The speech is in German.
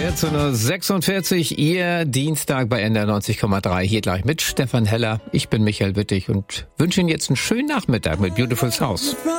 14.46 Uhr, Ihr Dienstag bei NDR 90,3. Hier gleich mit Stefan Heller. Ich bin Michael Wittig und wünsche Ihnen jetzt einen schönen Nachmittag mit Beautiful South.